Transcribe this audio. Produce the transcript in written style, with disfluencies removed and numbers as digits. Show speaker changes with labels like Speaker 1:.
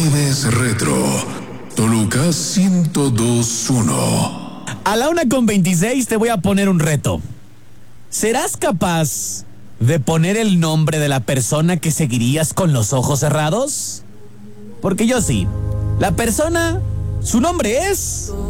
Speaker 1: Es Retro, Toluca 102.1.
Speaker 2: A la 1:26 te voy a poner un reto. ¿Serás capaz de poner el nombre de la persona que seguirías con los ojos cerrados? Porque yo sí. La persona, su nombre es